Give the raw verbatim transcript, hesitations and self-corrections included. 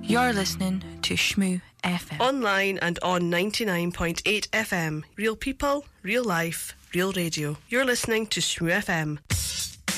You're listening to Shmoo F M. Online and on ninety-nine point eight F M. Real people, real life, real radio. You're listening to Shmoo F M.